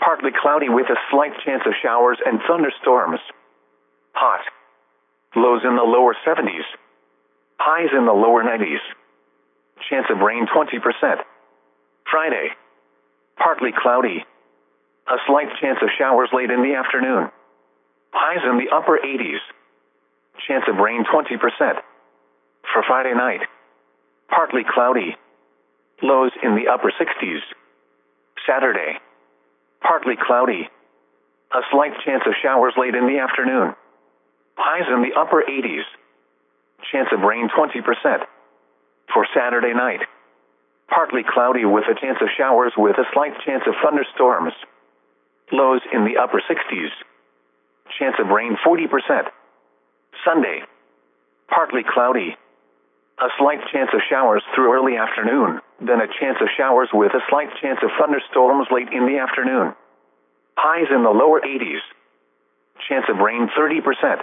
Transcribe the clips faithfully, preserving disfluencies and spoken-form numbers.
Partly cloudy with a slight chance of showers and thunderstorms. Hot. Lows in the lower seventies. Highs in the lower nineties. Chance of rain twenty percent. Friday. Partly cloudy. A slight chance of showers late in the afternoon. Highs in the upper eighties. Chance of rain twenty percent. For Friday night. Partly cloudy. Lows in the upper sixties. Saturday. Partly cloudy. A slight chance of showers late in the afternoon. Highs in the upper eighties. Chance of rain twenty percent. For Saturday night. Partly cloudy with a chance of showers with a slight chance of thunderstorms. Lows in the upper sixties. Chance of rain forty percent. Sunday. Partly cloudy. A slight chance of showers through early afternoon, then a chance of showers with a slight chance of thunderstorms late in the afternoon. Highs in the lower eighties. Chance of rain thirty percent.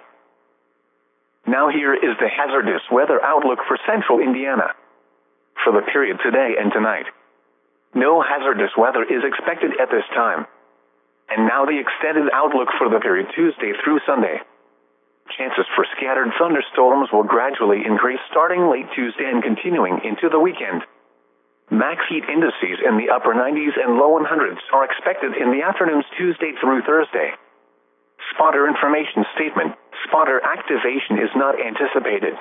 Now here is the hazardous weather outlook for central Indiana. For the period today and tonight. No hazardous weather is expected at this time. And now the extended outlook for the period Tuesday through Sunday. Chances for scattered thunderstorms will gradually increase starting late Tuesday and continuing into the weekend. Max heat indices in the upper nineties and low hundreds are expected in the afternoons Tuesday through Thursday. Spotter information statement. Spotter activation is not anticipated.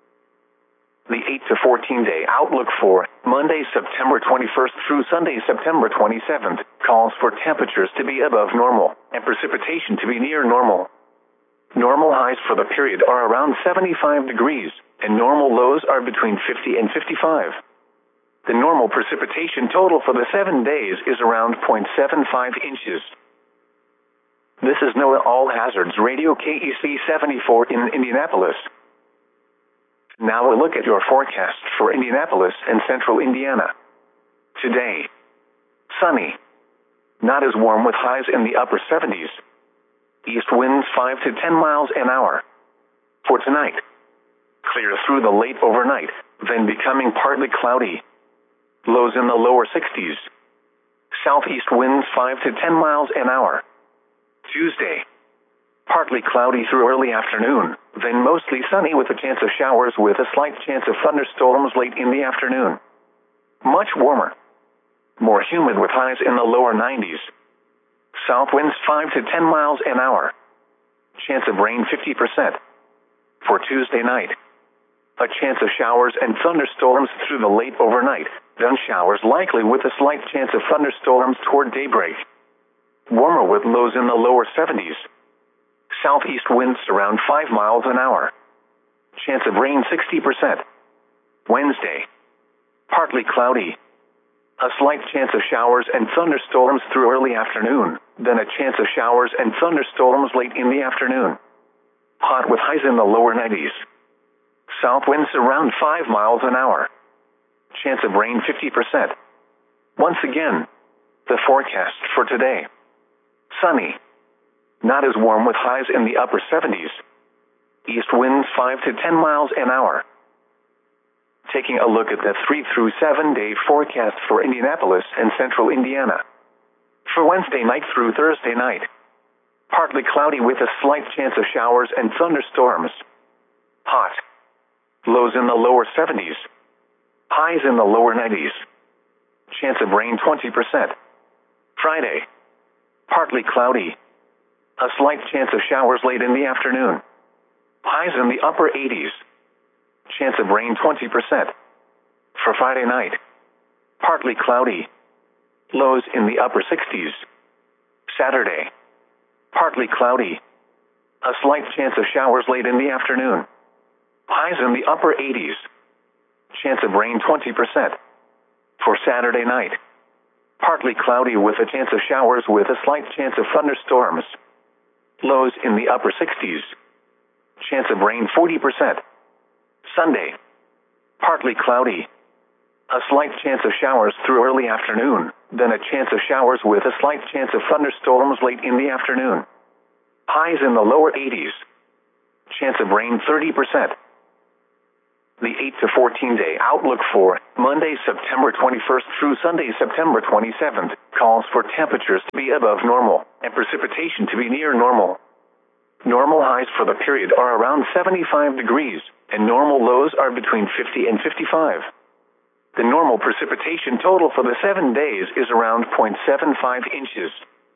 The eight to fourteen day outlook for Monday, September twenty-first through Sunday, September twenty-seventh, calls for temperatures to be above normal and precipitation to be near normal. Normal highs for the period are around seventy-five degrees, and normal lows are between fifty and fifty-five. The normal precipitation total for the seven days is around zero point seven five inches. This is NOAA All Hazards Radio K E C seventy-four in Indianapolis. Now a look at your forecast for Indianapolis and central Indiana. Today. Sunny. Not as warm with highs in the upper seventies. East winds five to ten miles an hour. For tonight. Clear through the late overnight, then becoming partly cloudy. Lows in the lower sixties. Southeast winds five to ten miles an hour. Tuesday. Partly cloudy through early afternoon, then mostly sunny with a chance of showers with a slight chance of thunderstorms late in the afternoon. Much warmer. More humid with highs in the lower nineties. South winds five to ten miles an hour. Chance of rain fifty percent. For Tuesday night. A chance of showers and thunderstorms through the late overnight, then showers likely with a slight chance of thunderstorms toward daybreak. Warmer with lows in the lower seventies. Southeast winds around five miles an hour. Chance of rain sixty percent. Wednesday. Partly cloudy. A slight chance of showers and thunderstorms through early afternoon, then a chance of showers and thunderstorms late in the afternoon. Hot with highs in the lower nineties. South winds around five miles an hour. Chance of rain fifty percent. Once again, the forecast for today. Sunny. Not as warm with highs in the upper seventies. East winds five to ten miles an hour. Taking a look at the three through seven day forecast for Indianapolis and central Indiana. For Wednesday night through Thursday night. Partly cloudy with a slight chance of showers and thunderstorms. Hot. Lows in the lower seventies. Highs in the lower nineties. Chance of rain twenty percent. Friday. Partly cloudy. A slight chance of showers late in the afternoon. Highs in the upper eighties. Chance of rain twenty percent. For Friday night. Partly cloudy. Lows in the upper sixties. Saturday. Partly cloudy. A slight chance of showers late in the afternoon. Highs in the upper eighties. Chance of rain twenty percent. For Saturday night. Partly cloudy with a chance of showers with a slight chance of thunderstorms. Lows in the upper sixties. Chance of rain forty percent. Sunday. Partly cloudy. A slight chance of showers through early afternoon, then a chance of showers with a slight chance of thunderstorms late in the afternoon. Highs in the lower eighties. Chance of rain thirty percent. The eight to fourteen day outlook for Monday, September twenty-first through Sunday, September twenty-seventh, calls for temperatures to be above normal and precipitation to be near normal. Normal highs for the period are around seventy-five degrees, and normal lows are between fifty and fifty-five. The normal precipitation total for the seven days is around zero point seven five inches.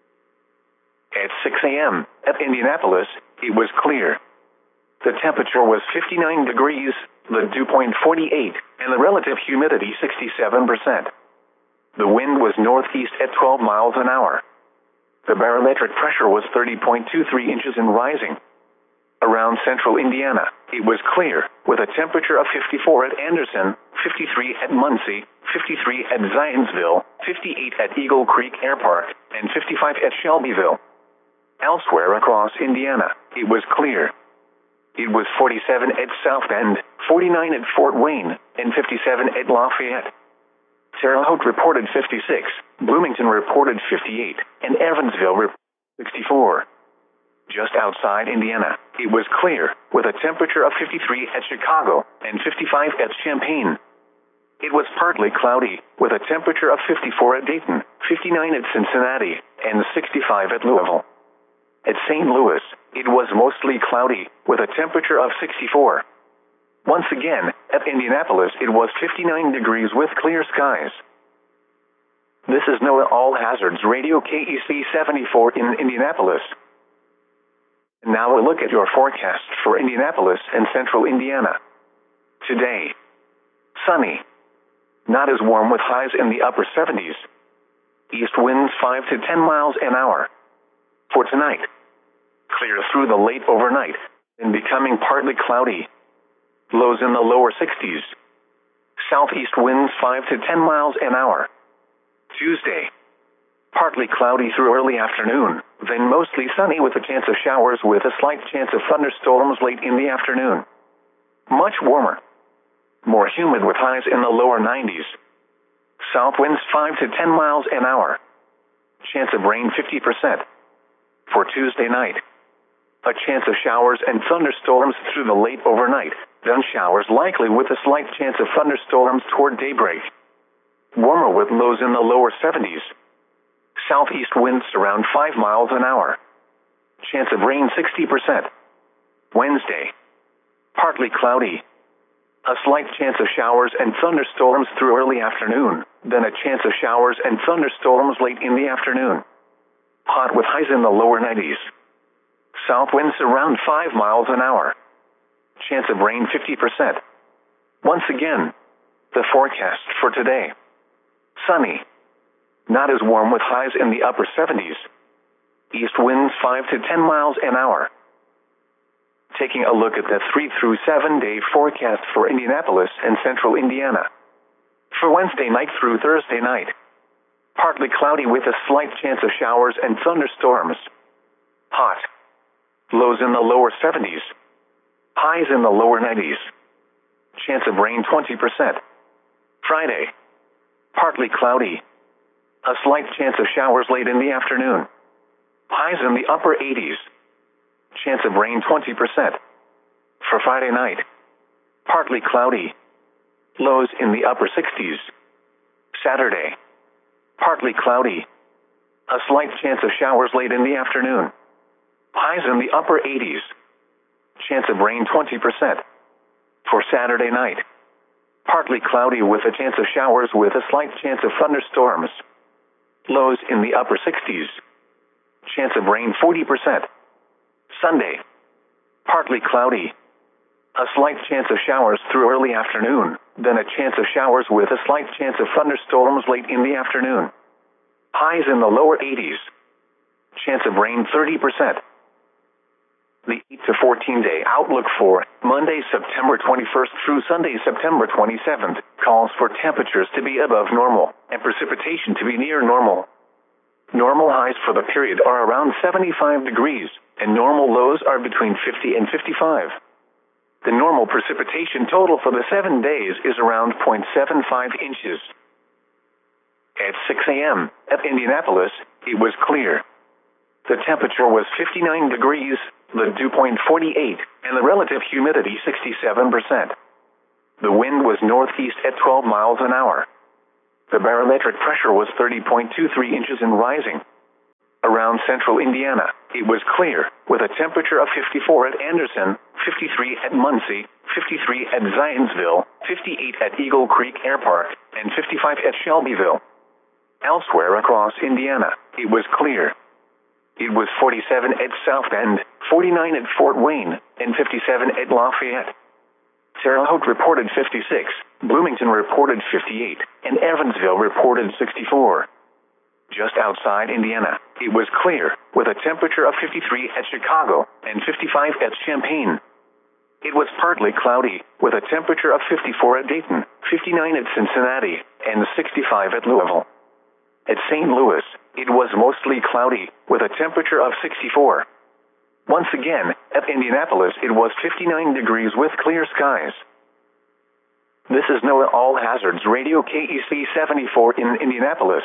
At six a m at Indianapolis, it was clear. The temperature was fifty-nine degrees, the dew point forty-eight, and the relative humidity sixty-seven percent. The wind was northeast at twelve miles an hour. The barometric pressure was thirty point two three inches and rising. Around central Indiana, it was clear, with a temperature of fifty-four at Anderson, fifty-three at Muncie, fifty-three at Zionsville, fifty-eight at Eagle Creek Air Park, and fifty-five at Shelbyville. Elsewhere across Indiana, it was clear. It was forty-seven at South Bend, forty-nine at Fort Wayne, and fifty-seven at Lafayette. Terre Haute reported fifty-six, Bloomington reported fifty-eight, and Evansville reported sixty-four. Just outside Indiana, it was clear, with a temperature of fifty-three at Chicago and fifty-five at Champaign. It was partly cloudy, with a temperature of fifty-four at Dayton, fifty-nine at Cincinnati, and sixty-five at Louisville. At Saint Louis, it was mostly cloudy, with a temperature of sixty-four. Once again, at Indianapolis it was fifty-nine degrees with clear skies. This is NOAA All Hazards Radio K E C seventy-four in Indianapolis. And now a look at your forecast for Indianapolis and central Indiana. Today, sunny. Not as warm with highs in the upper seventies. East winds five to ten miles an hour. For tonight, clear through the late overnight and becoming partly cloudy. Lows in the lower sixties. Southeast winds five to ten miles an hour. Tuesday, partly cloudy through early afternoon, then mostly sunny with a chance of showers with a slight chance of thunderstorms late in the afternoon. Much warmer. More humid with highs in the lower nineties. South winds five to ten miles an hour. Chance of rain fifty percent. For Tuesday night, a chance of showers and thunderstorms through the late overnight, then showers likely with a slight chance of thunderstorms toward daybreak. Warmer with lows in the lower seventies. Southeast winds around five miles an hour. Chance of rain sixty percent. Wednesday, partly cloudy. A slight chance of showers and thunderstorms through early afternoon, then a chance of showers and thunderstorms late in the afternoon. Hot with highs in the lower nineties. South winds around five miles an hour. Chance of rain fifty percent. Once again, the forecast for today. Sunny. Not as warm with highs in the upper seventies. East winds five to ten miles an hour. Taking a look at the three through seven day forecast for Indianapolis and central Indiana. For Wednesday night through Thursday night, partly cloudy with a slight chance of showers and thunderstorms. Hot. Lows in the lower seventies. Highs in the lower nineties. Chance of rain twenty percent. Friday, partly cloudy. A slight chance of showers late in the afternoon. Highs in the upper eighties. Chance of rain twenty percent. For Friday night, partly cloudy. Lows in the upper sixties. Saturday, partly cloudy. A slight chance of showers late in the afternoon. Highs in the upper eighties. Chance of rain twenty percent. For Saturday night, partly cloudy with a chance of showers with a slight chance of thunderstorms. Lows in the upper sixties. Chance of rain forty percent. Sunday, partly cloudy. A slight chance of showers through early afternoon, then a chance of showers with a slight chance of thunderstorms late in the afternoon. Highs in the lower eighties. Chance of rain thirty percent. The eight to fourteen day outlook for Monday, September twenty-first through Sunday, September twenty-seventh, calls for temperatures to be above normal and precipitation to be near normal. Normal highs for the period are around seventy-five degrees, and normal lows are between fifty and fifty-five. The normal precipitation total for the seven days is around zero point seven five inches. At six a m at Indianapolis, it was clear. The temperature was fifty-nine degrees, the dew point forty-eight, and the relative humidity sixty-seven percent. The wind was northeast at twelve miles an hour. The barometric pressure was thirty point two three inches and rising. Around central Indiana, it was clear, with a temperature of fifty-four at Anderson, fifty-three at Muncie, fifty-three at Zionsville, fifty-eight at Eagle Creek Air Park, and fifty-five at Shelbyville. Elsewhere across Indiana, it was clear. It was forty-seven at South Bend, forty-nine at Fort Wayne, and fifty-seven at Lafayette. Terre Haute reported fifty-six, Bloomington reported fifty-eight, and Evansville reported sixty-four. Just outside Indiana, it was clear, with a temperature of fifty-three at Chicago and fifty-five at Champaign. It was partly cloudy, with a temperature of fifty-four at Dayton, fifty-nine at Cincinnati, and sixty-five at Louisville. At Saint Louis, it was mostly cloudy, with a temperature of sixty-four. Once again, at Indianapolis it was fifty-nine degrees with clear skies. This is NOAA All Hazards Radio K E C seventy-four in Indianapolis.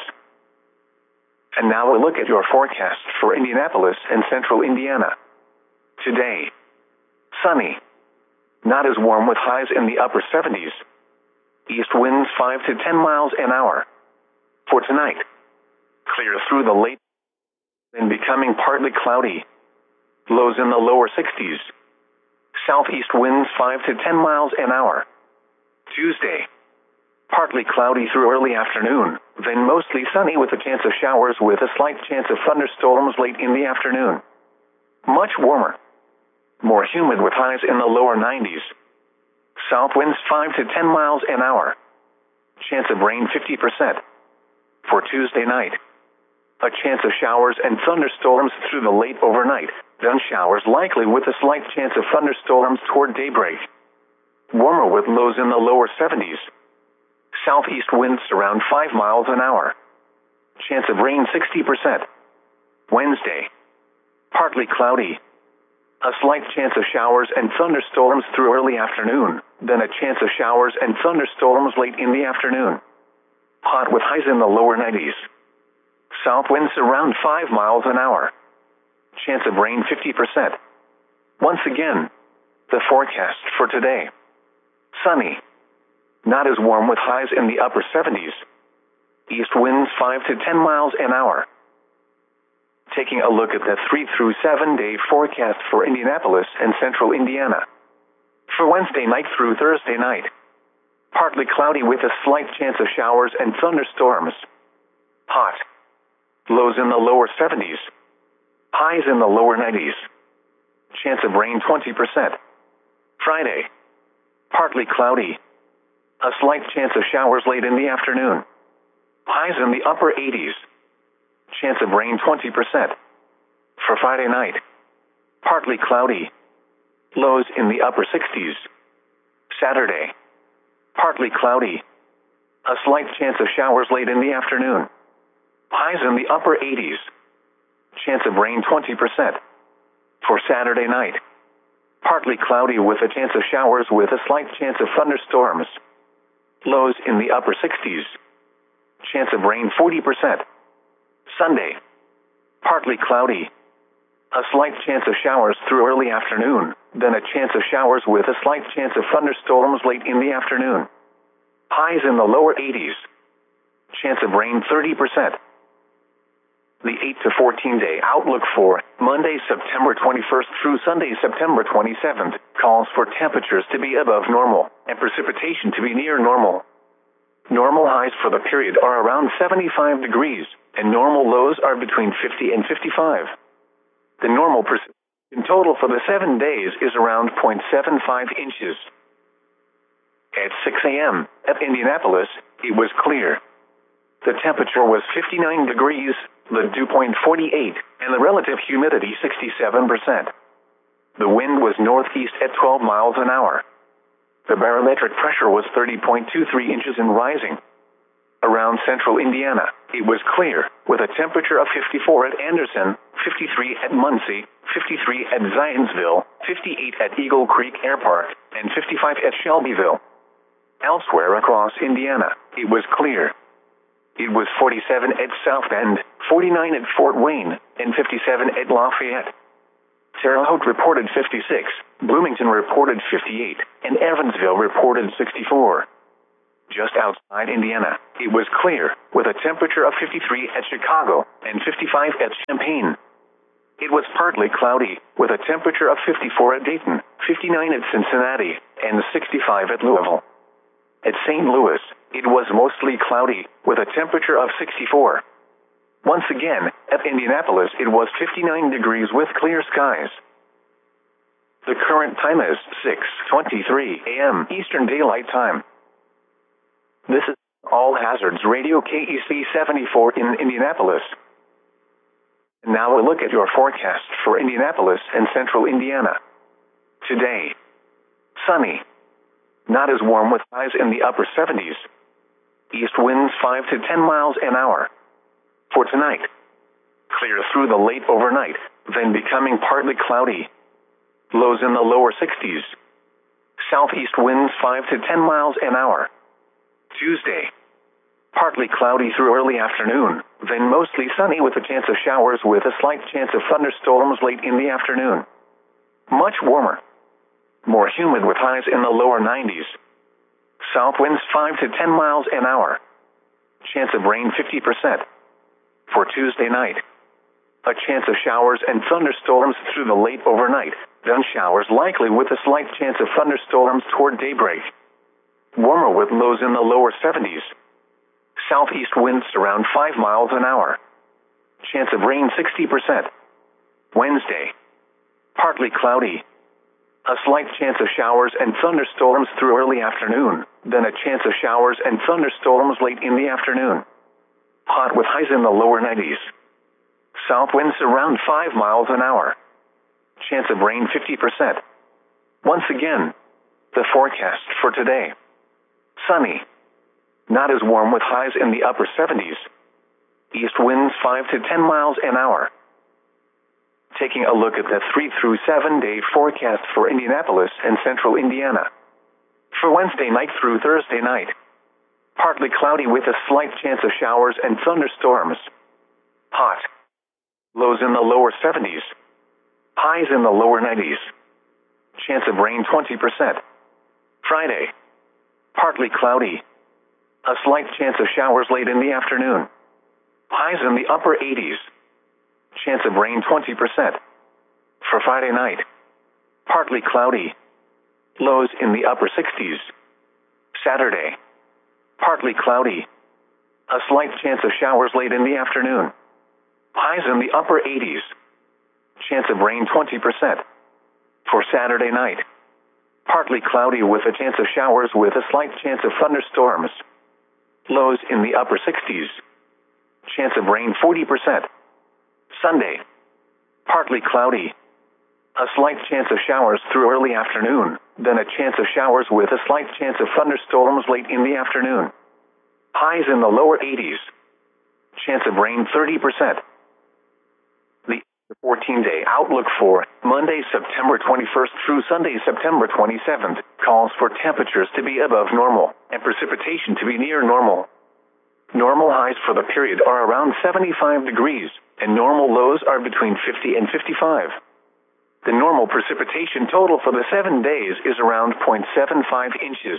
And now a look at your forecast for Indianapolis and central Indiana. Today, sunny. Not as warm with highs in the upper seventies. East winds five to ten miles an hour. For tonight, clear through the late and becoming partly cloudy. Lows in the lower sixties. Southeast winds five to ten miles an hour. Tuesday, partly cloudy through early afternoon, then mostly sunny with a chance of showers with a slight chance of thunderstorms late in the afternoon. Much warmer. More humid with highs in the lower nineties. South winds five to ten miles an hour. Chance of rain fifty percent. For Tuesday night, a chance of showers and thunderstorms through the late overnight, then showers likely with a slight chance of thunderstorms toward daybreak. Warmer with lows in the lower seventies. Southeast winds around five miles an hour. Chance of rain sixty percent. Wednesday, partly cloudy. A slight chance of showers and thunderstorms through early afternoon, then a chance of showers and thunderstorms late in the afternoon. Hot with highs in the lower nineties. South winds around five miles an hour. Chance of rain fifty percent. Once again, the forecast for today. Sunny. Not as warm with highs in the upper seventies. East winds five to ten miles an hour. Taking a look at the three through seven day forecast for Indianapolis and central Indiana. For Wednesday night through Thursday night, partly cloudy with a slight chance of showers and thunderstorms. Hot. Lows in the lower seventies. Highs in the lower nineties. Chance of rain twenty percent. Friday, partly cloudy. A slight chance of showers late in the afternoon. Highs in the upper eighties. Chance of rain twenty percent. For Friday night, partly cloudy. Lows in the upper sixties. Saturday, partly cloudy. A slight chance of showers late in the afternoon. Highs in the upper eighties. Chance of rain twenty percent. For Saturday night, partly cloudy with a chance of showers with a slight chance of thunderstorms. Lows in the upper sixties. Chance of rain forty percent. Sunday, partly cloudy. A slight chance of showers through early afternoon, then a chance of showers with a slight chance of thunderstorms late in the afternoon. Highs in the lower eighties. Chance of rain thirty percent. The eight to fourteen day outlook for Monday, September twenty-first through Sunday, September twenty-seventh, calls for temperatures to be above normal and precipitation to be near normal. Normal highs for the period are around seventy-five degrees, and normal lows are between fifty and fifty-five. The normal precipitation total for the seven days is around zero point seven five inches. At six a.m. at Indianapolis, it was clear. The temperature was fifty-nine degrees, the dew point forty-eight, and the relative humidity sixty-seven percent. The wind was northeast at twelve miles an hour. The barometric pressure was thirty point two three inches and rising. Around central Indiana, it was clear, with a temperature of fifty-four at Anderson, fifty-three at Muncie, fifty-three at Zionsville, fifty-eight at Eagle Creek Air Park, and fifty-five at Shelbyville. Elsewhere across Indiana, it was clear. It was forty-seven at South Bend, forty-nine at Fort Wayne, and fifty-seven at Lafayette. Terre Haute reported fifty-six, Bloomington reported fifty-eight, and Evansville reported sixty-four. Just outside Indiana, it was clear, with a temperature of fifty-three at Chicago and fifty-five at Champaign. It was partly cloudy, with a temperature of fifty-four at Dayton, fifty-nine at Cincinnati, and sixty-five at Louisville. At Saint Louis, it was mostly cloudy, with a temperature of sixty-four. Once again, at Indianapolis it was fifty-nine degrees with clear skies. The current time is six twenty-three a m Eastern Daylight Time. This is All Hazards Radio K E C seventy-four in Indianapolis. Now a look at your forecast for Indianapolis and central Indiana. Today, sunny. Not as warm with highs in the upper seventies. East winds five to ten miles an hour. For tonight, clear through the late overnight, then becoming partly cloudy. Lows in the lower sixties. Southeast winds five to ten miles an hour. Tuesday, partly cloudy through early afternoon, then mostly sunny with a chance of showers with a slight chance of thunderstorms late in the afternoon. Much warmer. More humid with highs in the lower nineties. South winds five to ten miles an hour. Chance of rain fifty percent. For Tuesday night, a chance of showers and thunderstorms through the late overnight, then showers likely with a slight chance of thunderstorms toward daybreak. Warmer with lows in the lower seventies. Southeast winds around five miles an hour. Chance of rain sixty percent. Wednesday, partly cloudy. A slight chance of showers and thunderstorms through early afternoon, then a chance of showers and thunderstorms late in the afternoon. Hot with highs in the lower nineties. South winds around five miles an hour. Chance of rain fifty percent. Once again, the forecast for today. Sunny. Not as warm with highs in the upper seventies. East winds five to ten miles an hour. Taking a look at the three through seven day forecast for Indianapolis and central Indiana. For Wednesday night through Thursday night, partly cloudy with a slight chance of showers and thunderstorms. Hot. Lows in the lower seventies. Highs in the lower nineties. Chance of rain twenty percent. Friday, partly cloudy. A slight chance of showers late in the afternoon. Highs in the upper eighties. Chance of rain twenty percent. For Friday night, partly cloudy. Lows in the upper sixties. Saturday, partly cloudy. A slight chance of showers late in the afternoon. Highs in the upper eighties. Chance of rain twenty percent. For Saturday night, partly cloudy with a chance of showers with a slight chance of thunderstorms. Lows in the upper sixties. Chance of rain forty percent. Sunday, partly cloudy. A slight chance of showers through early afternoon, then a chance of showers with a slight chance of thunderstorms late in the afternoon. Highs in the lower eighties. Chance of rain thirty percent. The fourteen-day outlook for Monday, September twenty-first through Sunday, September twenty-seventh, calls for temperatures to be above normal and precipitation to be near normal. Normal highs for the period are around seventy-five degrees, and normal lows are between fifty and fifty-five. The normal precipitation total for the seven days is around zero point seven five inches.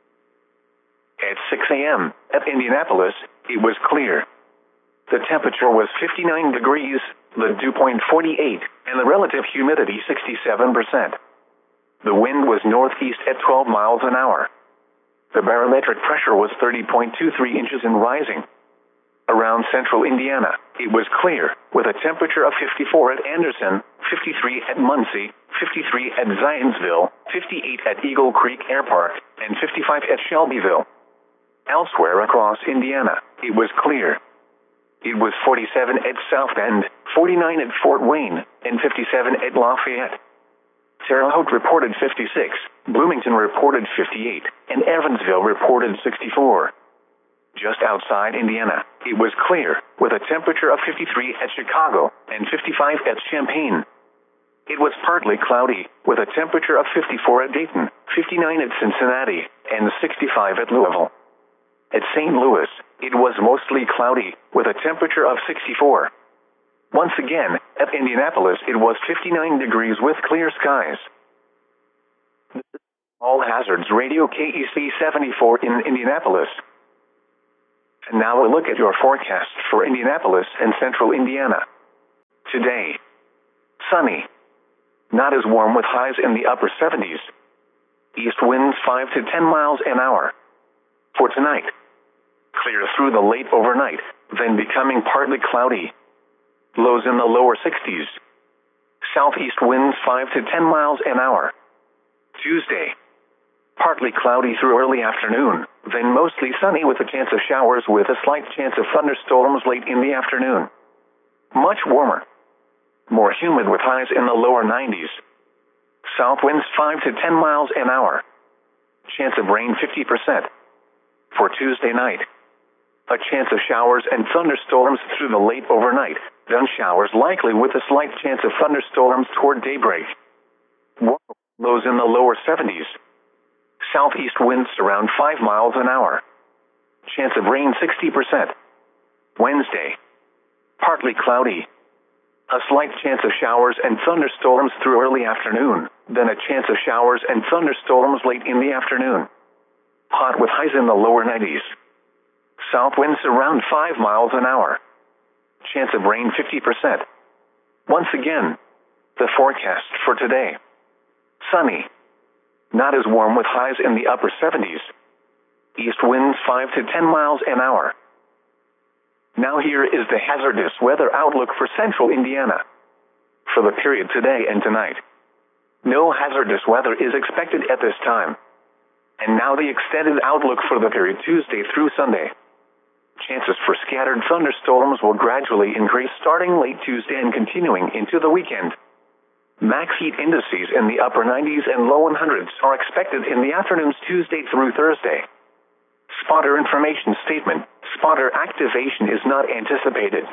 At six a m at Indianapolis, it was clear. The temperature was fifty-nine degrees, the dew point forty-eight, and the relative humidity sixty-seven percent. The wind was northeast at twelve miles an hour. The barometric pressure was thirty point two three inches and rising. Around central Indiana, it was clear, with a temperature of fifty-four at Anderson, fifty-three at Muncie, fifty-three at Zionsville, fifty-eight at Eagle Creek Air Park, and fifty-five at Shelbyville. Elsewhere across Indiana, it was clear. It was forty-seven at South Bend, forty-nine at Fort Wayne, and fifty-seven at Lafayette. Terre Haute reported fifty-six, Bloomington reported fifty-eight, and Evansville reported sixty-four. Just outside Indiana, it was clear, with a temperature of fifty-three at Chicago and fifty-five at Champaign. It was partly cloudy, with a temperature of fifty-four at Dayton, fifty-nine at Cincinnati, and sixty-five at Louisville. At Saint Louis, it was mostly cloudy, with a temperature of sixty-four. Once again, At Indianapolis, it was fifty-nine degrees with clear skies. All Hazards Radio K E C seventy-four in Indianapolis. And now a look at your forecast for Indianapolis and central Indiana. Today, sunny. Not as warm with highs in the upper seventies. East winds five to ten miles an hour. For tonight, clear through the late overnight, then becoming partly cloudy. Lows in the lower sixties. Southeast winds five to ten miles an hour. Tuesday, partly cloudy through early afternoon, then mostly sunny with a chance of showers with a slight chance of thunderstorms late in the afternoon. Much warmer. More humid with highs in the lower nineties. South winds five to ten miles an hour. Chance of rain fifty percent. For Tuesday night, a chance of showers and thunderstorms through the late overnight, then showers likely with a slight chance of thunderstorms toward daybreak. Lows in the lower seventies. Southeast winds around five miles an hour. Chance of rain sixty percent. Wednesday, partly cloudy. A slight chance of showers and thunderstorms through early afternoon, then a chance of showers and thunderstorms late in the afternoon. Hot with highs in the lower nineties. South winds around five miles an hour. Chance of rain fifty percent. Once again, the forecast for today. Sunny. Not as warm with highs in the upper seventies. East winds five to ten miles an hour. Now here is the hazardous weather outlook for central Indiana. For the period today and tonight, no hazardous weather is expected at this time. And now the extended outlook for the period Tuesday through Sunday. Chances for scattered thunderstorms will gradually increase starting late Tuesday and continuing into the weekend. Max heat indices in the upper nineties and low hundreds are expected in the afternoons Tuesday through Thursday. Spotter information statement: spotter activation is not anticipated.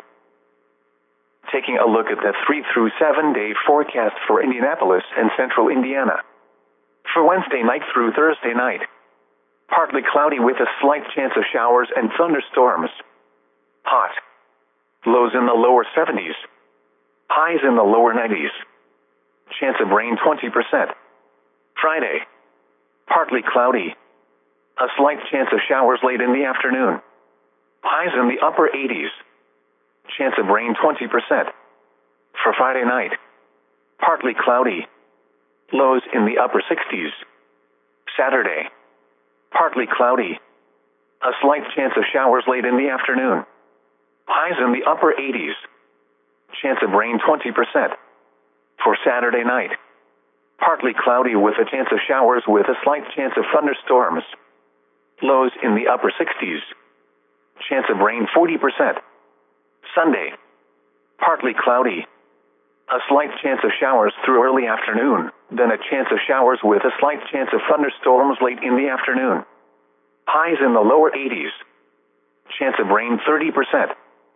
Taking a look at the three through seven day forecast for Indianapolis and central Indiana. For Wednesday night through Thursday night, partly cloudy with a slight chance of showers and thunderstorms. Hot. Lows in the lower seventies. Highs in the lower nineties. Chance of rain twenty percent. Friday, partly cloudy. A slight chance of showers late in the afternoon. Highs in the upper eighties. Chance of rain twenty percent. For Friday night, partly cloudy. Lows in the upper sixties. Saturday, partly cloudy. A slight chance of showers late in the afternoon. Highs in the upper eighties. Chance of rain twenty percent. For Saturday night, partly cloudy with a chance of showers with a slight chance of thunderstorms. Lows in the upper sixties. Chance of rain forty percent. Sunday, partly cloudy. A slight chance of showers through early afternoon, then a chance of showers with a slight chance of thunderstorms late in the afternoon. Highs in the lower eighties. Chance of rain thirty percent.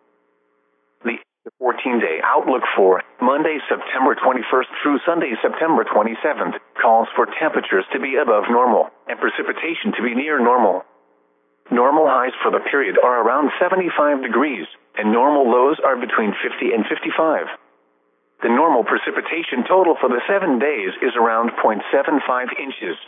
The fourteen-day outlook for Monday, September twenty-first through Sunday, September twenty-seventh, calls for temperatures to be above normal and precipitation to be near normal. Normal highs for the period are around seventy-five degrees, and normal lows are between fifty and fifty-five. The normal precipitation total for the seven days is around zero point seven five inches.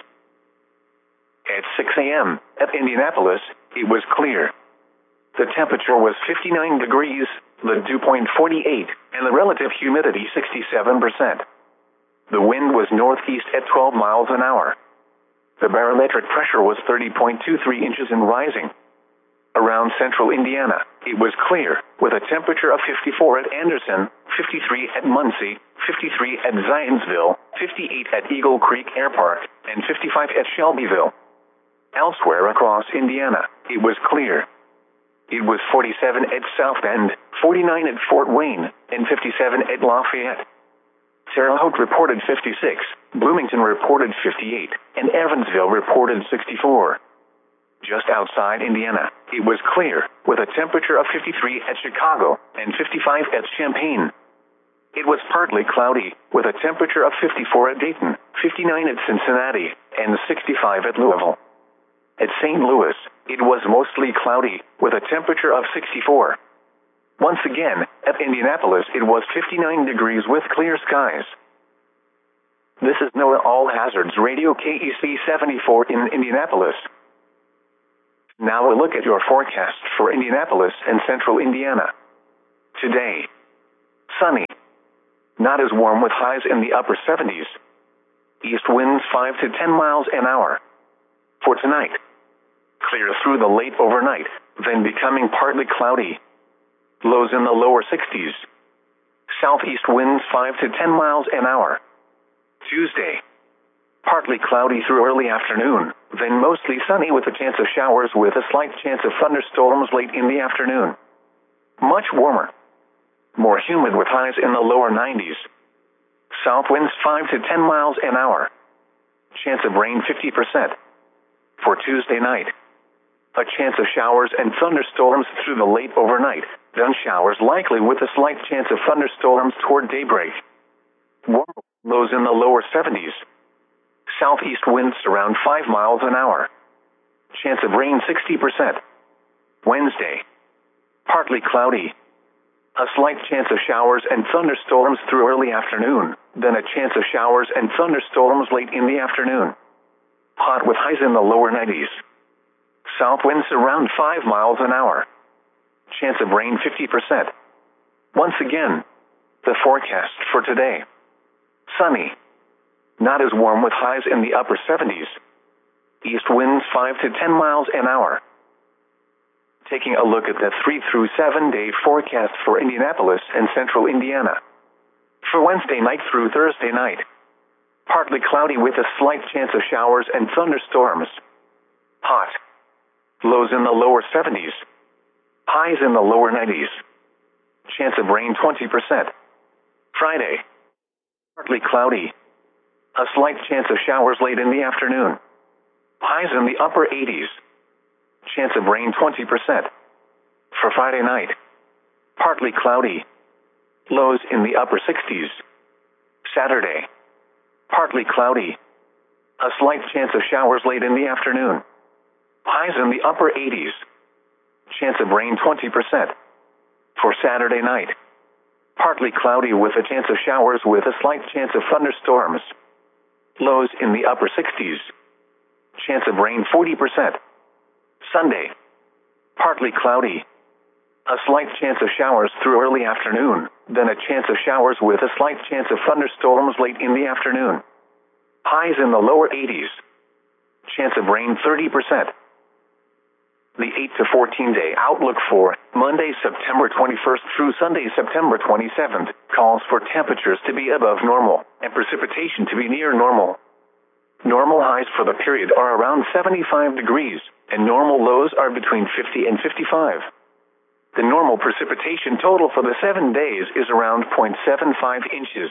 At six a.m. at Indianapolis, it was clear. The temperature was fifty-nine degrees, the dew point forty-eight, and the relative humidity sixty-seven percent. The wind was northeast at twelve miles an hour. The barometric pressure was thirty point two three inches and rising. Around central Indiana, it was clear, with a temperature of fifty-four at Anderson, fifty-three at Muncie, fifty-three at Zionsville, fifty-eight at Eagle Creek Air Park, and fifty-five at Shelbyville. Elsewhere across Indiana, it was clear. It was forty-seven at South Bend, forty-nine at Fort Wayne, and fifty-seven at Lafayette. Terre Haute reported fifty-six, Bloomington reported fifty-eight, and Evansville reported sixty-four. Just outside Indiana, it was clear, with a temperature of fifty-three at Chicago and fifty-five at Champaign. It was partly cloudy, with a temperature of fifty-four at Dayton, fifty-nine at Cincinnati, and sixty-five at Louisville. At Saint Louis, it was mostly cloudy, with a temperature of sixty-four. Once again, at Indianapolis it was fifty-nine degrees with clear skies. This is NOAA All Hazards Radio K E C seventy-four in Indianapolis. Now a look at your forecast for Indianapolis and central Indiana. Today, sunny. Not as warm with highs in the upper seventies. East winds five to ten miles an hour. For tonight, clear through the late overnight, then becoming partly cloudy. Lows in the lower sixties. Southeast winds five to ten miles an hour. Tuesday, partly cloudy through early afternoon, then mostly sunny with a chance of showers with a slight chance of thunderstorms late in the afternoon. Much warmer. More humid with highs in the lower nineties. South winds five to ten miles an hour. Chance of rain fifty percent. For Tuesday night, a chance of showers and thunderstorms through the late overnight, then showers likely with a slight chance of thunderstorms toward daybreak. Warm lows in the lower seventies. Southeast winds around five miles an hour. Chance of rain sixty percent. Wednesday, partly cloudy. A slight chance of showers and thunderstorms through early afternoon, then a chance of showers and thunderstorms late in the afternoon. Hot with highs in the lower nineties. South winds around five miles an hour. Chance of rain fifty percent. Once again, the forecast for today. Sunny. Not as warm with highs in the upper seventies. East winds five to ten miles an hour. Taking a look at the three through seven day forecast for Indianapolis and central Indiana. For Wednesday night through Thursday night, partly cloudy with a slight chance of showers and thunderstorms. Hot. Lows in the lower seventies. Highs in the lower nineties. Chance of rain twenty percent. Friday, partly cloudy. A slight chance of showers late in the afternoon. Highs in the upper eighties. Chance of rain twenty percent. For Friday night, partly cloudy. Lows in the upper sixties. Saturday, partly cloudy. A slight chance of showers late in the afternoon. Highs in the upper eighties. Chance of rain twenty percent. For Saturday night, partly cloudy with a chance of showers with a slight chance of thunderstorms. Lows in the upper sixties. Chance of rain forty percent. Sunday, partly cloudy. A slight chance of showers through early afternoon, then a chance of showers with a slight chance of thunderstorms late in the afternoon. Highs in the lower eighties. Chance of rain thirty percent. The eight to fourteen day outlook for Monday, September twenty-first through Sunday, September twenty-seventh, calls for temperatures to be above normal and precipitation to be near normal. Normal highs for the period are around seventy-five degrees, and normal lows are between fifty and fifty-five. The normal precipitation total for the seven days is around zero point seven five inches.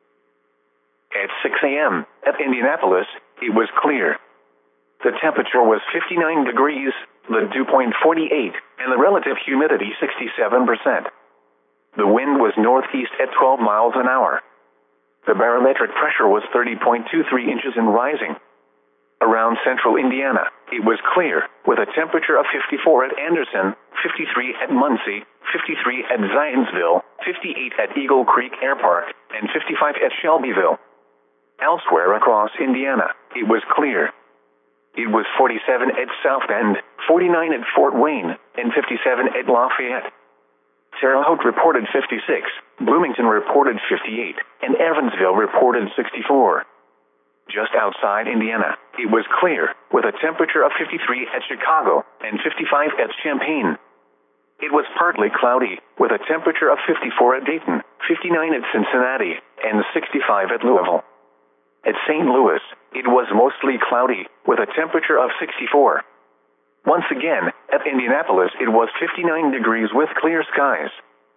At six a m at Indianapolis, it was clear. The temperature was fifty-nine degrees, the dew point forty-eight, and the relative humidity sixty-seven percent. The wind was northeast at twelve miles an hour. The barometric pressure was thirty point two three inches and rising. Around central Indiana, it was clear, with a temperature of fifty-four at Anderson, fifty-three at Muncie, fifty-three at Zionsville, fifty-eight at Eagle Creek Air Park, and fifty-five at Shelbyville. Elsewhere across Indiana, it was clear. It was forty-seven at South Bend, forty-nine at Fort Wayne, and fifty-seven at Lafayette. Terre Haute reported fifty-six, Bloomington reported fifty-eight, and Evansville reported sixty-four. Just outside Indiana, it was clear, with a temperature of fifty-three at Chicago and fifty-five at Champaign. It was partly cloudy, with a temperature of fifty-four at Dayton, fifty-nine at Cincinnati, and sixty-five at Louisville. At Saint Louis, it was mostly cloudy, with a temperature of sixty-four. Once again, at Indianapolis it was fifty-nine degrees with clear skies.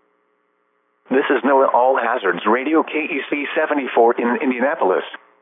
This is NOAA All Hazards Radio K E C seventy-four in Indianapolis.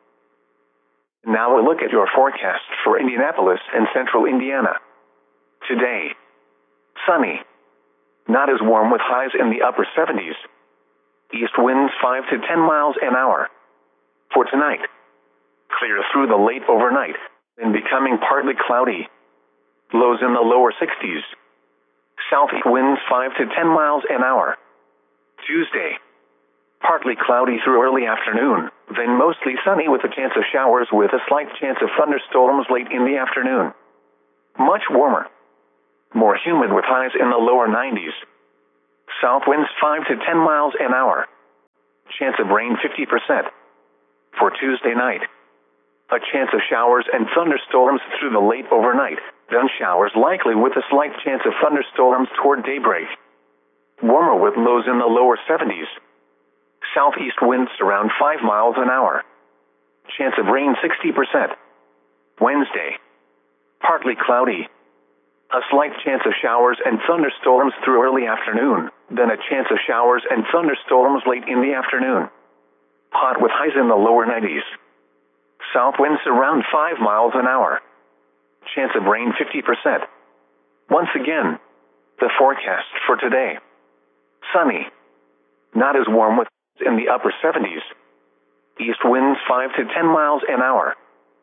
Now a look at your forecast for Indianapolis and central Indiana. Today, sunny. Not as warm with highs in the upper seventies. East winds five to ten miles an hour. For tonight, clear through the late overnight, then becoming partly cloudy. Lows in the lower sixties. Southeast winds five to ten miles an hour. Tuesday, partly cloudy through early afternoon, then mostly sunny with a chance of showers with a slight chance of thunderstorms late in the afternoon. Much warmer. More humid with highs in the lower nineties. South winds five to ten miles an hour. Chance of rain fifty percent. For Tuesday night, a chance of showers and thunderstorms through the late overnight, then showers likely with a slight chance of thunderstorms toward daybreak. Warmer with lows in the lower seventies. Southeast winds around five miles an hour. Chance of rain sixty percent. Wednesday, partly cloudy. A slight chance of showers and thunderstorms through early afternoon, then a chance of showers and thunderstorms late in the afternoon. Hot with highs in the lower nineties. South winds around five miles an hour. Chance of rain fifty percent. Once again, the forecast for today. Sunny. Not as warm with in the upper seventies. East winds five to ten miles an hour.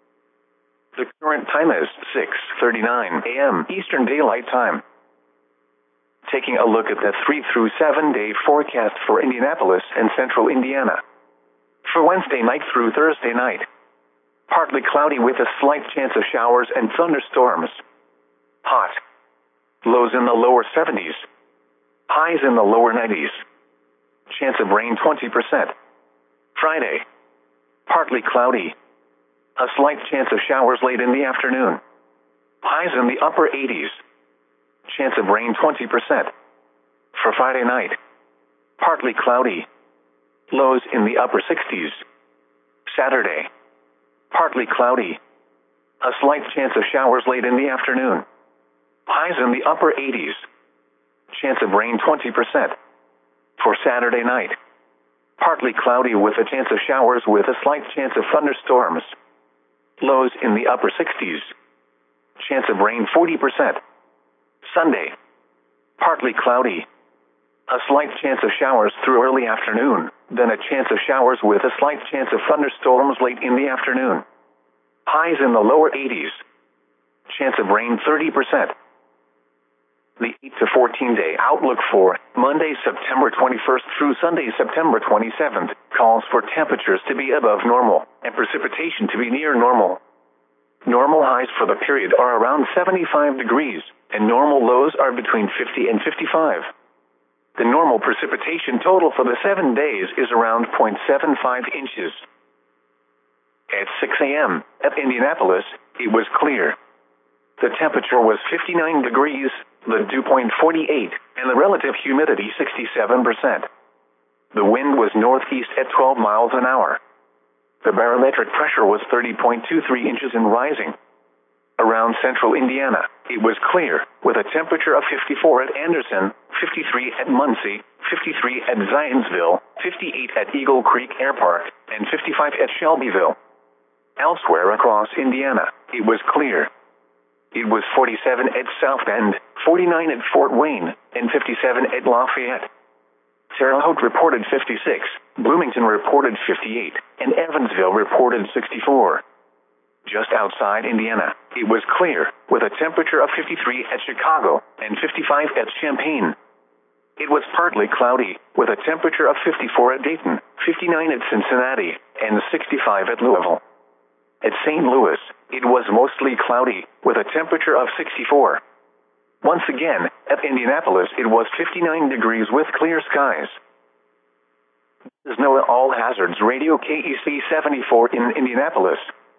The current time is six thirty-nine a m Eastern Daylight Time. Taking a look at the three through seven day forecast for Indianapolis and central Indiana. For Wednesday night through Thursday night, partly cloudy with a slight chance of showers and thunderstorms. Hot. Lows in the lower seventies. Highs in the lower nineties. Chance of rain twenty percent. Friday, partly cloudy. A slight chance of showers late in the afternoon. Highs in the upper eighties. Chance of rain twenty percent. For Friday night, partly cloudy. Lows in the upper sixties. Saturday, partly cloudy. A slight chance of showers late in the afternoon. Highs in the upper eighties. Chance of rain twenty percent. For Saturday night, partly cloudy with a chance of showers with a slight chance of thunderstorms. Lows in the upper sixties. Chance of rain forty percent. Sunday, partly cloudy. A slight chance of showers through early afternoon, then a chance of showers with a slight chance of thunderstorms late in the afternoon. Highs in the lower eighties. Chance of rain thirty percent. The eight to fourteen day outlook for Monday, September twenty-first through Sunday, September twenty-seventh, calls for temperatures to be above normal and precipitation to be near normal. Normal highs for the period are around seventy-five degrees, and normal lows are between fifty and fifty-five. The normal precipitation total for the seven days is around zero point seven five inches. At six a m at Indianapolis, it was clear. The temperature was fifty-nine degrees, the dew point forty-eight, and the relative humidity sixty-seven percent. The wind was northeast at twelve miles an hour. The barometric pressure was thirty point two three inches and rising. Around central Indiana, it was clear, with a temperature of fifty-four at Anderson, fifty-three at Muncie, fifty-three at Zionsville, fifty-eight at Eagle Creek Air Park, and fifty-five at Shelbyville. Elsewhere across Indiana, it was clear. It was forty-seven at South Bend, forty-nine at Fort Wayne, and fifty-seven at Lafayette. Terre Haute reported fifty-six, Bloomington reported fifty-eight, and Evansville reported sixty-four. Just outside Indiana, it was clear, with a temperature of fifty-three at Chicago and fifty-five at Champaign. It was partly cloudy, with a temperature of fifty-four at Dayton, fifty-nine at Cincinnati, and sixty-five at Louisville. At Saint Louis, it was mostly cloudy, with a temperature of sixty-four. Once again, at Indianapolis, it was fifty-nine degrees with clear skies. This is NOAA All Hazards Radio K E C seventy-four in Indianapolis.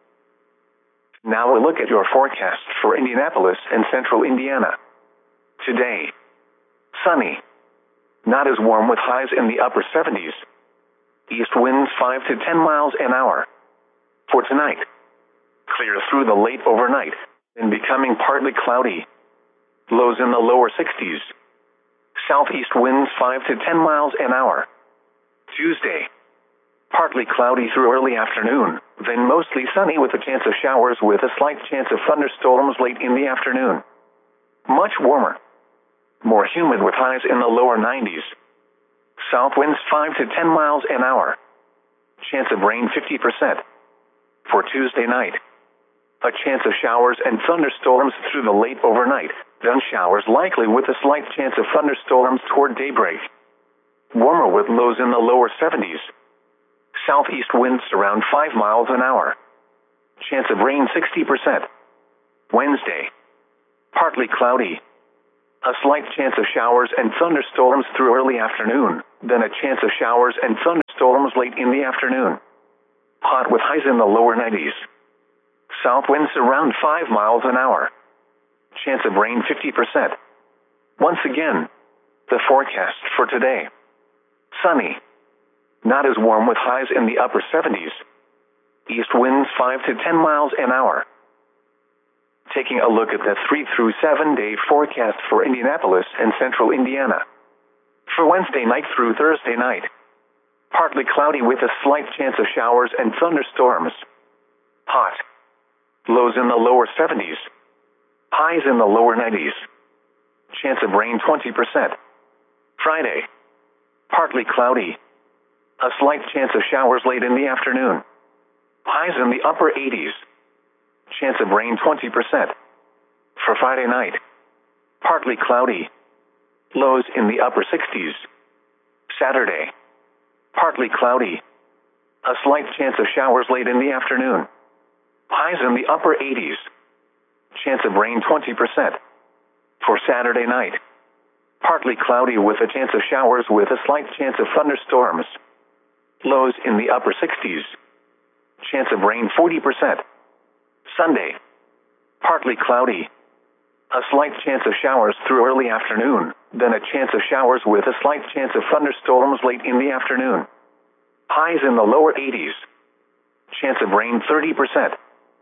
Now a look at your forecast for Indianapolis and central Indiana. Today, sunny. Not as warm with highs in the upper seventies. East winds five to ten miles an hour. For tonight, clear through the late overnight, and becoming partly cloudy. Lows in the lower sixties. Southeast winds five to ten miles an hour. Tuesday, partly cloudy through early afternoon, then mostly sunny with a chance of showers with a slight chance of thunderstorms late in the afternoon. Much warmer. More humid with highs in the lower nineties. South winds five to ten miles an hour. Chance of rain fifty percent. For Tuesday night, a chance of showers and thunderstorms through the late overnight, Then showers likely with a slight chance of thunderstorms toward daybreak. Warmer with lows in the lower seventies. Southeast winds around five miles an hour. Chance of rain sixty percent. Wednesday. Partly cloudy. A slight chance of showers and thunderstorms through early afternoon, then a chance of showers and thunderstorms late in the afternoon. Hot with highs in the lower nineties. South winds around five miles an hour. Chance of rain fifty percent. Once again, the forecast for today. Sunny. Not as warm with highs in the upper seventies. East winds five to ten miles an hour. Taking a look at the three through seven day forecast for Indianapolis and central Indiana. For Wednesday night through Thursday night. Partly cloudy with a slight chance of showers and thunderstorms. Hot. Lows in the lower seventies. Highs in the lower nineties. Chance of rain twenty percent. Friday. Partly cloudy. A slight chance of showers late in the afternoon. Highs in the upper eighties. Chance of rain twenty percent. For Friday night. Partly cloudy. Lows in the upper sixties. Saturday. Partly cloudy. A slight chance of showers late in the afternoon. Highs in the upper eighties. Chance of rain twenty percent. For Saturday night. Partly cloudy with a chance of showers with a slight chance of thunderstorms. Lows in the upper sixties. Chance of rain forty percent. Sunday. Partly cloudy. A slight chance of showers through early afternoon, then a chance of showers with a slight chance of thunderstorms late in the afternoon. Highs in the lower eighties. Chance of rain thirty percent.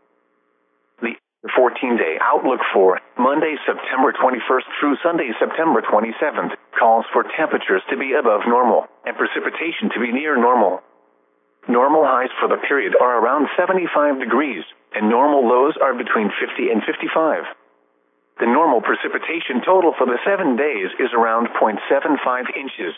The fourteen day outlook for Monday, September twenty-first through Sunday, September twenty-seventh, calls for temperatures to be above normal and precipitation to be near normal. Normal highs for the period are around seventy-five degrees, and normal lows are between fifty and fifty-five. The normal precipitation total for the seven days is around zero point seven five inches.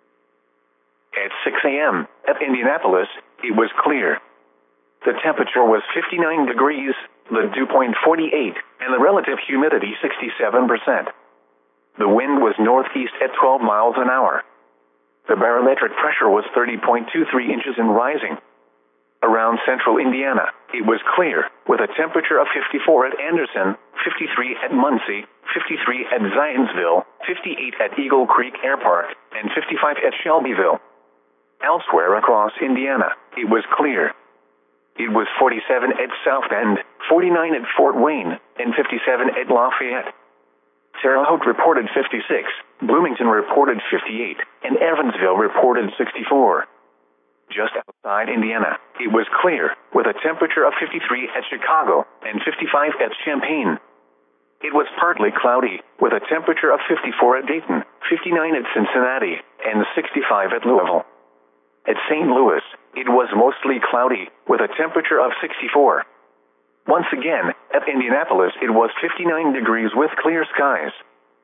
At six a m at Indianapolis, it was clear. The temperature was fifty-nine degrees, the dew point forty-eight, and the relative humidity sixty-seven percent. The wind was northeast at twelve miles an hour. The barometric pressure was thirty point two three inches and rising. Around central Indiana, it was clear, with a temperature of fifty-four at Anderson, fifty-three at Muncie, fifty-three at Zionsville, fifty-eight at Eagle Creek Air Park, and fifty-five at Shelbyville. Elsewhere across Indiana, it was clear. It was forty-seven at South Bend, forty-nine at Fort Wayne, and fifty-seven at Lafayette. Terre Haute reported fifty-six, Bloomington reported fifty-eight, and Evansville reported sixty-four. Just outside Indiana, it was clear, with a temperature of fifty-three at Chicago and fifty-five at Champaign. It was partly cloudy, with a temperature of fifty-four at Dayton, fifty-nine at Cincinnati, and sixty-five at Louisville. At Saint Louis, it was mostly cloudy, with a temperature of sixty-four. Once again, at Indianapolis it was fifty-nine degrees with clear skies.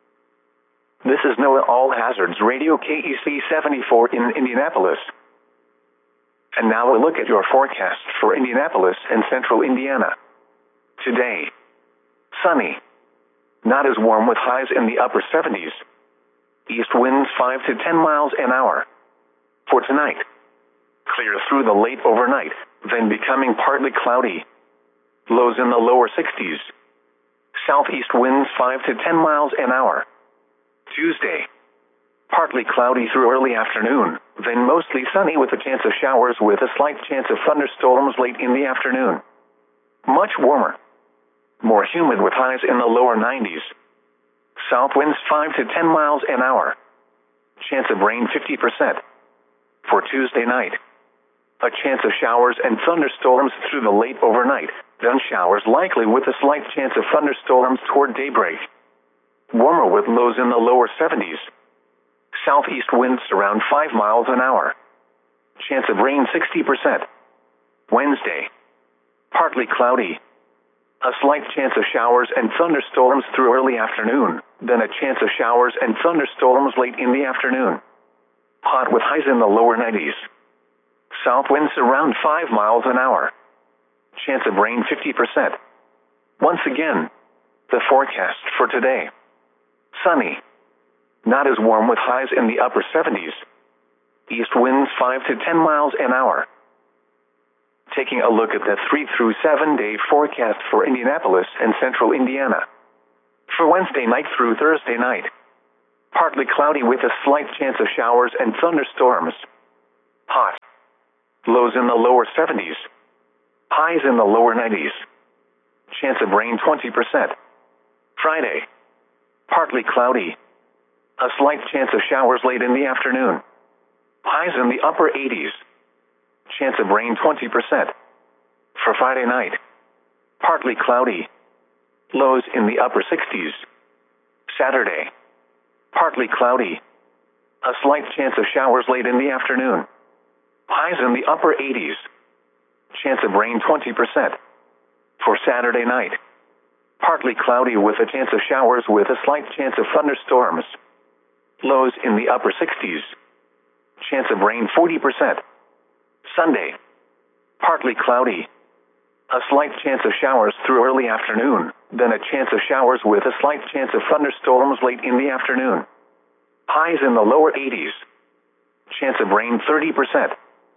This is NOAA All Hazards Radio K E C seventy-four in Indianapolis. And now a look at your forecast for Indianapolis and central Indiana. Today. Sunny. Not as warm with highs in the upper seventies. East winds five to ten miles an hour. For tonight. Clear through the late overnight, then becoming partly cloudy. Lows in the lower sixties. Southeast winds five to ten miles an hour. Tuesday. Partly cloudy through early afternoon, then mostly sunny with a chance of showers with a slight chance of thunderstorms late in the afternoon. Much warmer. More humid with highs in the lower nineties. South winds five to ten miles an hour. Chance of rain fifty percent. For Tuesday night. A chance of showers and thunderstorms through the late overnight, then showers likely with a slight chance of thunderstorms toward daybreak. Warmer with lows in the lower seventies. Southeast winds around five miles an hour. Chance of rain sixty percent. Wednesday. Partly cloudy. A slight chance of showers and thunderstorms through early afternoon, then a chance of showers and thunderstorms late in the afternoon. Hot with highs in the lower nineties. South winds around five miles an hour. Chance of rain fifty percent. Once again, the forecast for today. Sunny. Not as warm with highs in the upper seventies. East winds five to ten miles an hour. Taking a look at the three through seven day forecast for Indianapolis and central Indiana. For Wednesday night through Thursday night. Partly cloudy with a slight chance of showers and thunderstorms. Hot. Lows in the lower seventies. Highs in the lower nineties. Chance of rain twenty percent. Friday. Partly cloudy. A slight chance of showers late in the afternoon. Highs in the upper eighties. Chance of rain twenty percent. For Friday night. Partly cloudy. Lows in the upper sixties. Saturday. Partly cloudy. A slight chance of showers late in the afternoon. Highs in the upper eighties. Chance of rain twenty percent. For Saturday night. Partly cloudy with a chance of showers with a slight chance of thunderstorms. Lows in the upper sixties. Chance of rain forty percent. Sunday. Partly cloudy. A slight chance of showers through early afternoon, then a chance of showers with a slight chance of thunderstorms late in the afternoon. Highs in the lower eighties. Chance of rain thirty percent.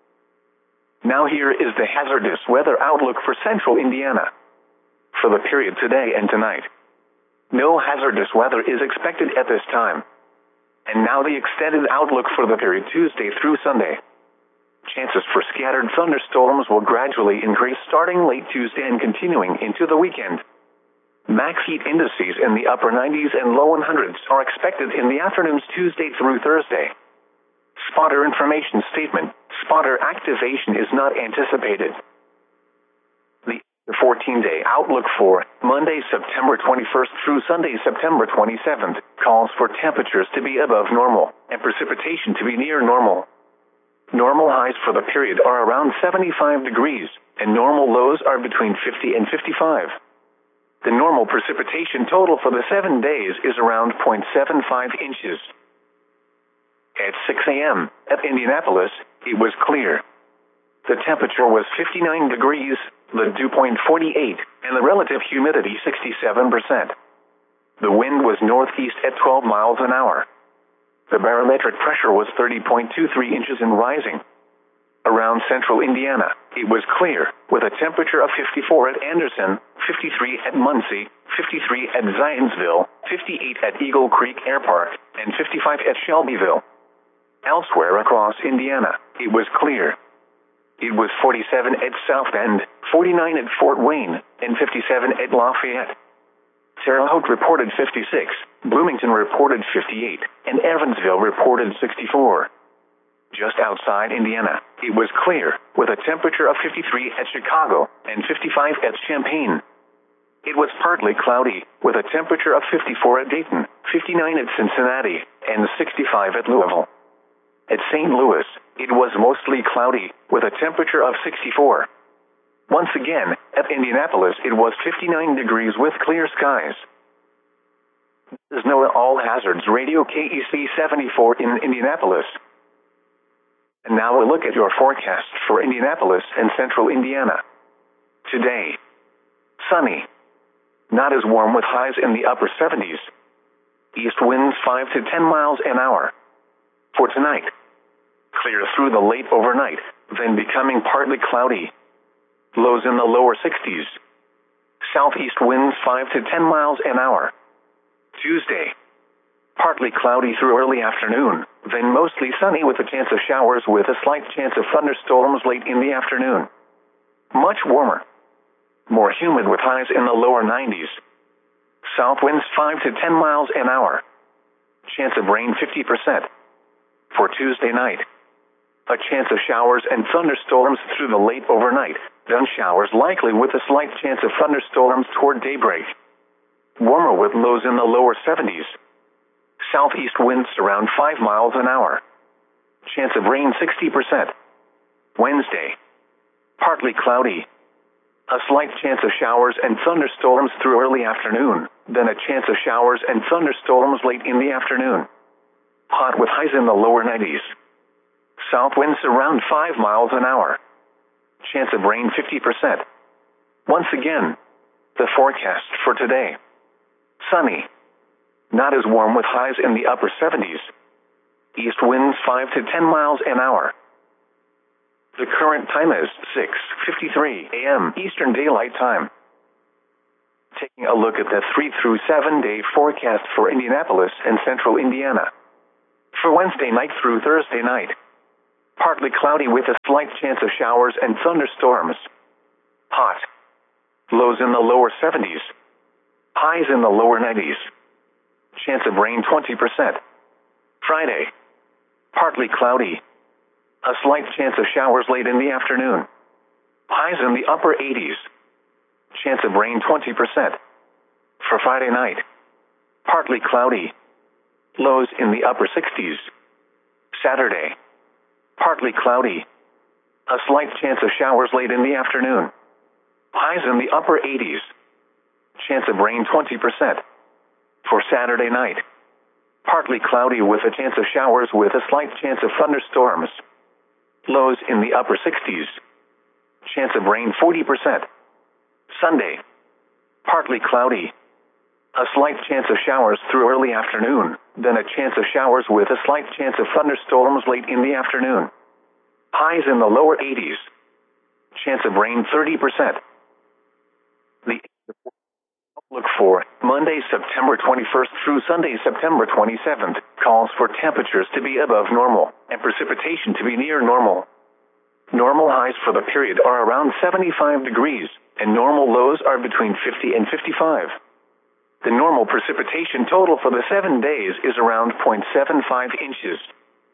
Now here is the hazardous weather outlook for central Indiana. For the period today and tonight. No hazardous weather is expected at this time. And now the extended outlook for the period Tuesday through Sunday. Chances for scattered thunderstorms will gradually increase starting late Tuesday and continuing into the weekend. Max heat indices in the upper nineties and low hundreds are expected in the afternoons Tuesday through Thursday. Spotter information statement. Spotter activation is not anticipated. The fourteen-day outlook for Monday, September twenty-first through Sunday, September twenty-seventh, calls for temperatures to be above normal and precipitation to be near normal. Normal highs for the period are around seventy-five degrees, and normal lows are between fifty and fifty-five. The normal precipitation total for the seven days is around zero point seven five inches. At six a.m. at Indianapolis, it was clear. The temperature was fifty-nine degrees, the dew point forty-eight, and the relative humidity sixty-seven percent. The wind was northeast at twelve miles an hour. The barometric pressure was thirty point two three inches and rising. Around central Indiana, it was clear, with a temperature of fifty-four at Anderson, fifty-three at Muncie, fifty-three at Zionsville, fifty-eight at Eagle Creek Air Park, and fifty-five at Shelbyville. Elsewhere across Indiana, it was clear. It was forty-seven at South Bend, forty-nine at Fort Wayne, and fifty-seven at Lafayette. Terre Haute reported fifty-six, Bloomington reported fifty-eight, and Evansville reported sixty-four. Just outside Indiana, it was clear, with a temperature of fifty-three at Chicago and fifty-five at Champaign. It was partly cloudy, with a temperature of fifty-four at Dayton, fifty-nine at Cincinnati, and sixty-five at Louisville. At Saint Louis, it was mostly cloudy, with a temperature of sixty-four. Once again, at Indianapolis it was fifty-nine degrees with clear skies. This is NOAA All Hazards Radio K E C seventy-four in Indianapolis. And now a look at your forecast for Indianapolis and central Indiana. Today. Sunny. Not as warm with highs in the upper seventies. East winds five to ten miles an hour. For tonight. Clear through the late overnight, then becoming partly cloudy. Lows in the lower sixties. Southeast winds five to ten miles an hour. Tuesday. Partly cloudy through early afternoon, then mostly sunny with a chance of showers with a slight chance of thunderstorms late in the afternoon. Much warmer. More humid with highs in the lower nineties. South winds five to ten miles an hour. Chance of rain fifty percent. For Tuesday night. A chance of showers and thunderstorms through the late overnight, then showers likely with a slight chance of thunderstorms toward daybreak. Warmer with lows in the lower seventies. Southeast winds around five miles an hour. Chance of rain sixty percent. Wednesday. Partly cloudy. A slight chance of showers and thunderstorms through early afternoon, then a chance of showers and thunderstorms late in the afternoon. Hot with highs in the lower nineties. South winds around five miles an hour. Chance of rain fifty percent. Once again, the forecast for today. Sunny. Not as warm with highs in the upper seventies. East winds five to ten miles an hour. The current time is six fifty-three a m Eastern Daylight Time. Taking a look at the three through seven day forecast for Indianapolis and central Indiana. For Wednesday night through Thursday night, partly cloudy with a slight chance of showers and thunderstorms. Hot. Lows in the lower seventies. Highs in the lower nineties. Chance of rain twenty percent. Friday. Partly cloudy. A slight chance of showers late in the afternoon. Highs in the upper eighties. Chance of rain twenty percent. For Friday night. Partly cloudy. Lows in the upper sixties. Saturday. Partly cloudy. A slight chance of showers late in the afternoon. Highs in the upper eighties. Chance of rain twenty percent. For Saturday night. Partly cloudy with a chance of showers with a slight chance of thunderstorms. Lows in the upper sixties. Chance of rain forty percent. Sunday. Partly cloudy. A slight chance of showers through early afternoon, then a chance of showers with a slight chance of thunderstorms late in the afternoon. Highs in the lower eighties. Chance of rain thirty percent. The outlook for Monday, September twenty-first through Sunday, September twenty-seventh, calls for temperatures to be above normal and precipitation to be near normal. Normal highs for the period are around seventy-five degrees, and normal lows are between fifty and fifty-five. The normal precipitation total for the seven days is around zero point seven five inches.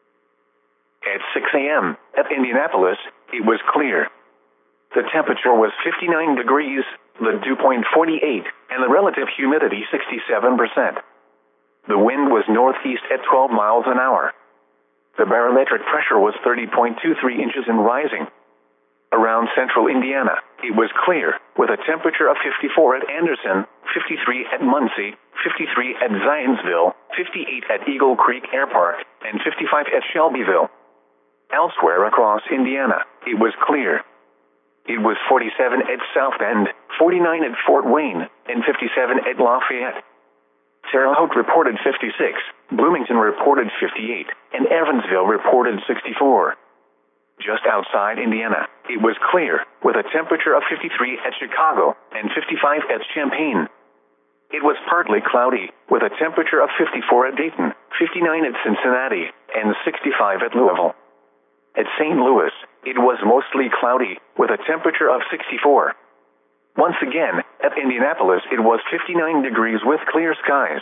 At six a m at Indianapolis, it was clear. The temperature was fifty-nine degrees, the dew point forty-eight, and the relative humidity sixty-seven percent. The wind was northeast at twelve miles an hour. The barometric pressure was thirty point two three inches and rising. Around central Indiana, it was clear, with a temperature of fifty-four at Anderson, fifty-three at Muncie, fifty-three at Zionsville, fifty-eight at Eagle Creek Air Park, and fifty-five at Shelbyville. Elsewhere across Indiana, it was clear. It was forty-seven at South Bend, forty-nine at Fort Wayne, and fifty-seven at Lafayette. Terre Haute reported fifty-six, Bloomington reported fifty-eight, and Evansville reported sixty-four. Just outside Indiana, it was clear, with a temperature of fifty-three at Chicago and fifty-five at Champaign. It was partly cloudy, with a temperature of fifty-four at Dayton, fifty-nine at Cincinnati, and sixty-five at Louisville. At Saint Louis, it was mostly cloudy, with a temperature of sixty-four. Once again, at Indianapolis it was fifty-nine degrees with clear skies.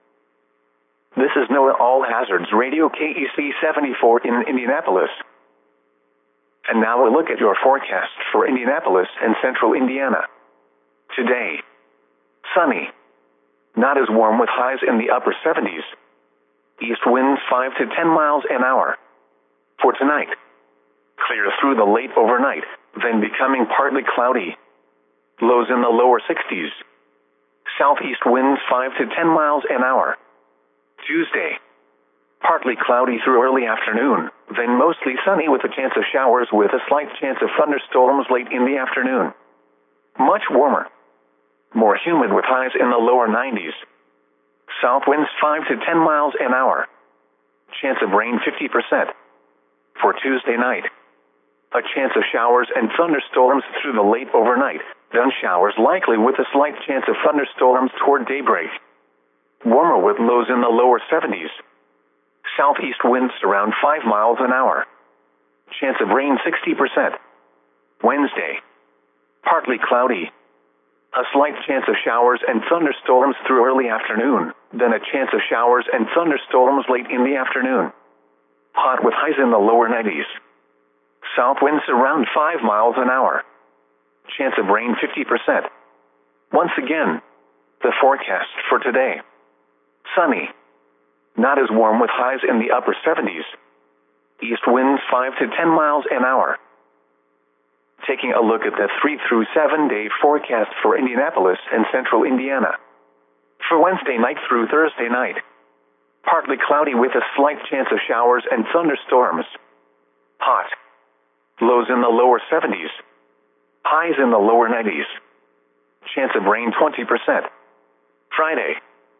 This is NOAA All Hazards Radio K E C seventy-four in Indianapolis. And now a look at your forecast for Indianapolis and central Indiana. Today. Sunny. Not as warm with highs in the upper seventies. East winds five to ten miles an hour. For tonight. Clear through the late overnight, then becoming partly cloudy. Lows in the lower sixties. Southeast winds five to ten miles an hour. Tuesday. Partly cloudy through early afternoon, then mostly sunny with a chance of showers with a slight chance of thunderstorms late in the afternoon. Much warmer. More humid with highs in the lower nineties. South winds five to ten miles an hour. Chance of rain fifty percent. For Tuesday night. A chance of showers and thunderstorms through the late overnight, then showers likely with a slight chance of thunderstorms toward daybreak. Warmer with lows in the lower seventies. Southeast winds around five miles an hour. Chance of rain sixty percent. Wednesday. Partly cloudy. A slight chance of showers and thunderstorms through early afternoon, then a chance of showers and thunderstorms late in the afternoon. Hot with highs in the lower nineties. South winds around five miles an hour. Chance of rain fifty percent. Once again, the forecast for today. Sunny. Not as warm with highs in the upper seventies. East winds five to ten miles an hour. Taking a look at the three through seven day forecast for Indianapolis and central Indiana. For Wednesday night through Thursday night. Partly cloudy with a slight chance of showers and thunderstorms. Hot. Lows in the lower seventies. Highs in the lower nineties. Chance of rain twenty percent. Friday.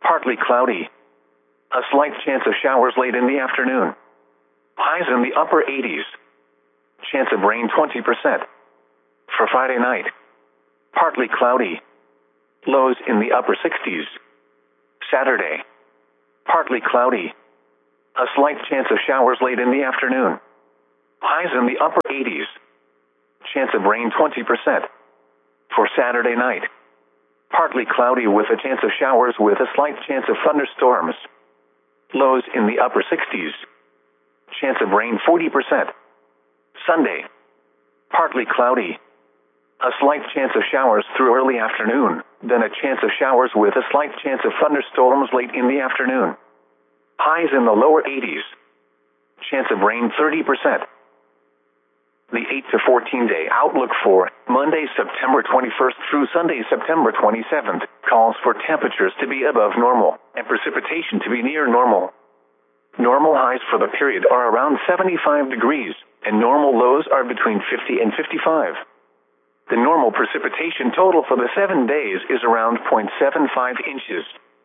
partly cloudy. A slight chance of showers late in the afternoon. Highs in the upper eighties. Chance of rain twenty percent. For Friday night, partly cloudy. Lows in the upper sixties. Saturday, partly cloudy. A slight chance of showers late in the afternoon. Highs in the upper eighties. Chance of rain twenty percent. For Saturday night, partly cloudy with a chance of showers with a slight chance of thunderstorms. Lows in the upper sixties. Chance of rain forty percent. Sunday, partly cloudy. A slight chance of showers through early afternoon, then a chance of showers with a slight chance of thunderstorms late in the afternoon. Highs in the lower eighties. Chance of rain thirty percent. The eight to fourteen day outlook for Monday, September twenty-first through Sunday, September twenty-seventh, calls for temperatures to be above normal and precipitation to be near normal. Normal highs for the period are around seventy-five degrees, and normal lows are between fifty and fifty-five. The normal precipitation total for the seven days is around zero point seven five inches.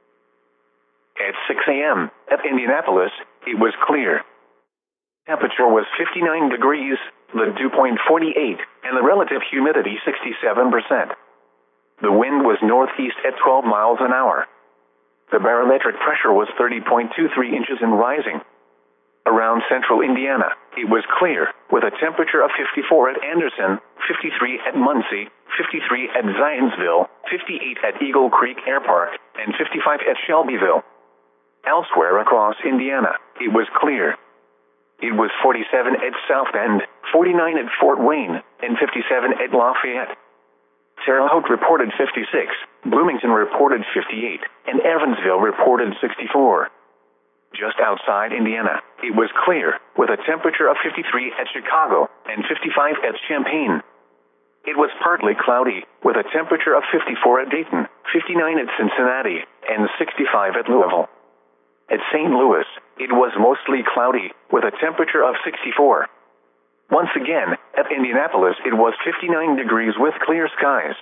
At six a.m. at Indianapolis, it was clear. Temperature was fifty-nine degrees, the dew point forty-eight, and the relative humidity sixty-seven percent. The wind was northeast at twelve miles an hour. The barometric pressure was thirty point two three inches and rising. Around central Indiana, it was clear, with a temperature of fifty-four at Anderson, fifty-three at Muncie, fifty-three at Zionsville, fifty-eight at Eagle Creek Air Park, and fifty-five at Shelbyville. Elsewhere across Indiana, it was clear. It was forty-seven at South Bend, forty-nine at Fort Wayne, and fifty-seven at Lafayette. Terre Haute reported fifty-six, Bloomington reported fifty-eight, and Evansville reported sixty-four. Just outside Indiana, it was clear, with a temperature of fifty-three at Chicago and fifty-five at Champaign. It was partly cloudy, with a temperature of fifty-four at Dayton, fifty-nine at Cincinnati, and sixty-five at Louisville. At Saint Louis, it was mostly cloudy, with a temperature of sixty-four. Once again, at Indianapolis, it was fifty-nine degrees with clear skies.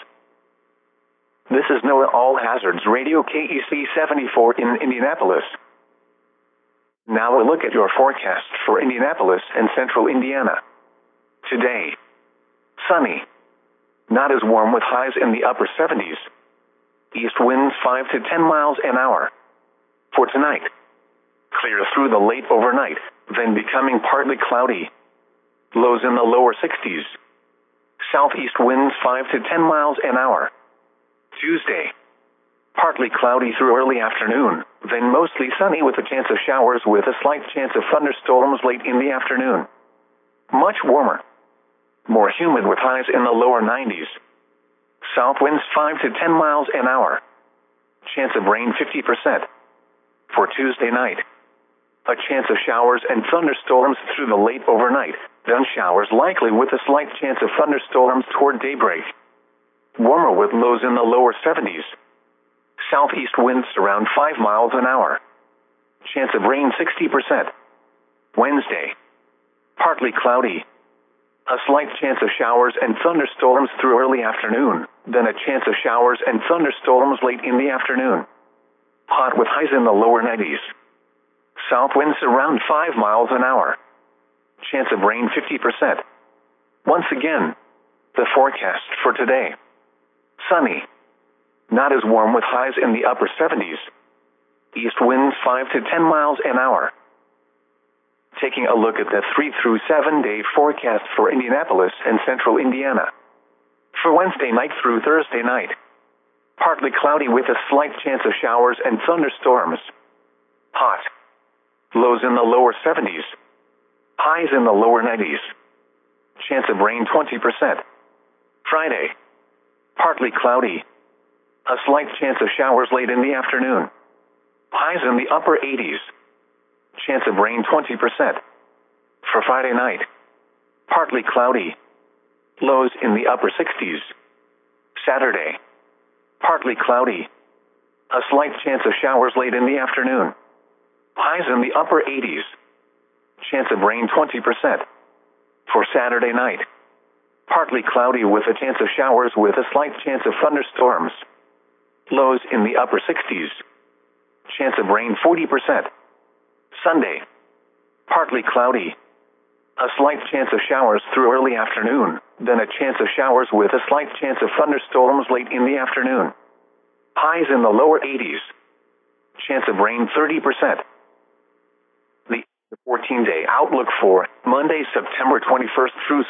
This is NOAA All Hazards Radio K E C seventy-four in Indianapolis. Now a look at your forecast for Indianapolis and central Indiana. Today, sunny. Not as warm with highs in the upper seventies. East winds five to ten miles an hour. For tonight, clear through the late overnight, then becoming partly cloudy. Lows in the lower sixties. Southeast winds five to ten miles an hour. Tuesday, partly cloudy through early afternoon, then mostly sunny with a chance of showers with a slight chance of thunderstorms late in the afternoon. Much warmer. More humid with highs in the lower nineties. South winds five to ten miles an hour. Chance of rain fifty percent. For Tuesday night, a chance of showers and thunderstorms through the late overnight, then showers likely with a slight chance of thunderstorms toward daybreak. Warmer with lows in the lower seventies. Southeast winds around five miles an hour. Chance of rain sixty percent. Wednesday, partly cloudy. A slight chance of showers and thunderstorms through early afternoon, then a chance of showers and thunderstorms late in the afternoon. Hot with highs in the lower nineties. South winds around five miles an hour. Chance of rain fifty percent. Once again, the forecast for today. Sunny. Not as warm with highs in the upper seventies. East winds five to ten miles an hour. Taking a look at the three through seven day forecast for Indianapolis and central Indiana. For Wednesday night through Thursday night, partly cloudy with a slight chance of showers and thunderstorms. Hot. Lows in the lower seventies. Highs in the lower nineties. Chance of rain twenty percent. Friday, partly cloudy. A slight chance of showers late in the afternoon. Highs in the upper eighties. Chance of rain twenty percent. For Friday night, partly cloudy. Lows in the upper sixties. Saturday, partly cloudy. A slight chance of showers late in the afternoon. Highs in the upper eighties. Chance of rain twenty percent. For Saturday night, partly cloudy with a chance of showers with a slight chance of thunderstorms. Lows in the upper sixties. Chance of rain forty percent. Sunday. Partly cloudy. A slight chance of showers through early afternoon, then a chance of showers with a slight chance of thunderstorms late in the afternoon. Highs in the lower eighties. Chance of rain thirty percent. The fourteen-day outlook for Monday, September twenty-first through